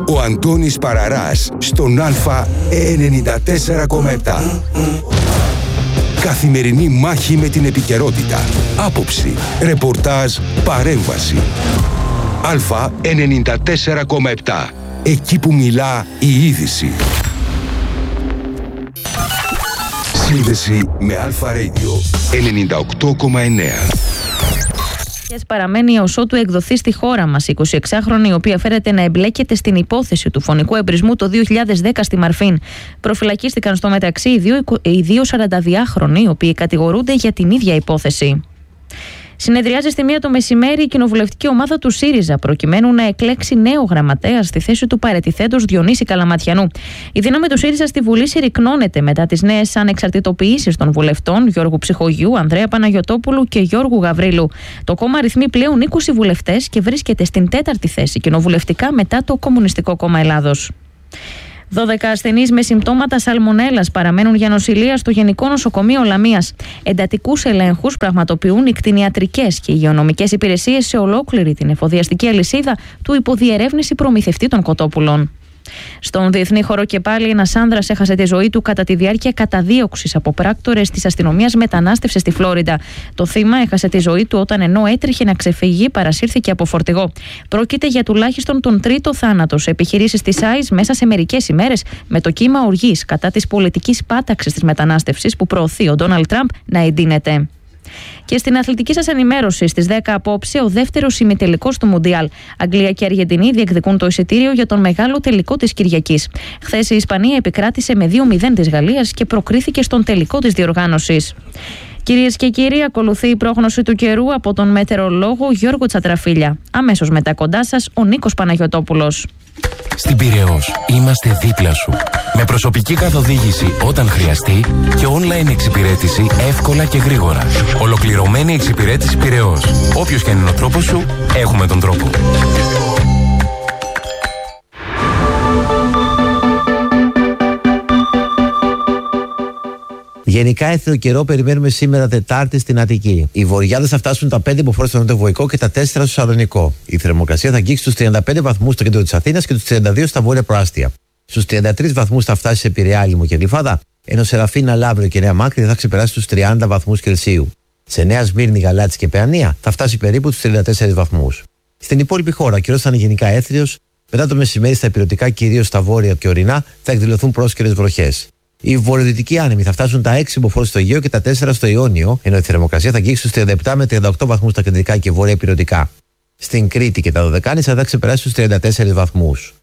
Ο Αντώνης Παραράς στον Α 94,7. Καθημερινή μάχη με την επικαιρότητα. Άποψη, ρεπορτάζ, παρέμβαση. Α 94,7. Εκεί που μιλά η είδηση. Σύνδεση με Αλφα Radio 98,9. Παραμένει έως ότου εκδοθεί στη χώρα μας. Η 26χρονη, η οποία φέρεται να εμπλέκεται στην υπόθεση του φωνικού εμπρισμού το 2010 στη Μαρφίν. Προφυλακίστηκαν στο μεταξύ οι δύο 42χρονοι, οι οποίοι κατηγορούνται για την ίδια υπόθεση. Συνεδριάζει στη 1 το μεσημέρι η κοινοβουλευτική ομάδα του ΣΥΡΙΖΑ, προκειμένου να εκλέξει νέο γραμματέα στη θέση του παραιτηθέντος Διονύση Καλαματιανού. Η δύναμη του ΣΥΡΙΖΑ στη Βουλή συρρικνώνεται μετά τις νέες ανεξαρτητοποιήσεις των βουλευτών Γιώργου Ψυχογιού, Ανδρέα Παναγιωτόπουλου και Γιώργου Γαβρίλου. Το κόμμα αριθμεί πλέον 20 βουλευτές και βρίσκεται στην 4η θέση κοινοβουλευτικά μετά το Κομμουνιστικό Κόμμα Ελλάδος. 12 ασθενείς με συμπτώματα σαλμονέλας παραμένουν για νοσηλεία στο Γενικό Νοσοκομείο Λαμίας. Εντατικούς ελέγχους πραγματοποιούν οι κτηνιατρικές και υγειονομικές υπηρεσίες σε ολόκληρη την εφοδιαστική αλυσίδα του υποδιερεύνηση προμηθευτή των κοτόπουλων. Στον διεθνή χώρο και πάλι, ένας άνδρας έχασε τη ζωή του κατά τη διάρκεια καταδίωξης από πράκτορες της αστυνομίας μετανάστευσης στη Φλόριντα. Το θύμα έχασε τη ζωή του όταν, ενώ έτρεχε να ξεφύγει, παρασύρθηκε από φορτηγό. Πρόκειται για τουλάχιστον τον τρίτο θάνατο σε επιχειρήσεις της ΆΙΣ μέσα σε μερικές ημέρες, με το κύμα οργής κατά της πολιτικής πάταξης της μετανάστευσης που προωθεί ο Ντόναλντ Τραμπ να εντείνεται. Και στην αθλητική σας ενημέρωση, στις 10 απόψε, ο δεύτερος ημιτελικός του Μουντιάλ. Αγγλία και Αργεντινή διεκδικούν το εισιτήριο για τον μεγάλο τελικό της Κυριακής. Χθες η Ισπανία επικράτησε με 2-0 της Γαλλίας και προκρίθηκε στον τελικό της διοργάνωσης. Κυρίες και κύριοι, ακολουθεί η πρόγνωση του καιρού από τον μετεωρολόγο Γιώργο Τσατραφίλια. Αμέσως μετά κοντά σας ο Νίκος Παναγιωτόπουλος. Στην Πειραιώς είμαστε δίπλα σου. Με προσωπική καθοδήγηση όταν χρειαστεί και online εξυπηρέτηση εύκολα και γρήγορα. Ολοκληρωμένη εξυπηρέτηση Πειραιώς. Όποιος και αν είναι ο τρόπος σου, έχουμε τον τρόπο. Γενικά, έθριο καιρό περιμένουμε σήμερα Τετάρτη στην Αττική. Οι βορειάδες θα φτάσουν τα 5 μποφόρ στο νοτιοβοϊκό και τα 4 στο Σαλονικό. Η θερμοκρασία θα αγγίξει τους 35 βαθμούς στο κέντρο της Αθήνας και τους 32 στα βόρεια προάστια. Στους 33 βαθμούς θα φτάσει σε Πειραιά, Άλυμο και Γλυφάδα, ενώ σε Ραφίνα, Λαύριο και Νέα Μάκρη θα ξεπεράσει τους 30 βαθμούς Κελσίου. Σε Νέα Σμύρνη, Γαλάτσι και Παιανία θα φτάσει περίπου τους 34 βαθμούς. Στην υπόλοιπη χώρα, ο καιρός θα είναι γενικά έθριος. Μετά το μεσημέρι, στα ηπειρωτικά, κυρίως στα βόρεια και ορεινά, θα εκδηλωθούν πρόσκαιρες βροχές. Οι βορειοδυτικοί άνεμοι θα φτάσουν τα 6 μποφόρ στο Αιγαίο και τα 4 στο Ιόνιο, ενώ η θερμοκρασία θα αγγίξει στους 37 με 38 βαθμούς στα κεντρικά και βόρεια ηπειρωτικά. Στην Κρήτη και τα Δωδεκάνησα θα ξεπεράσει τους 34 βαθμούς.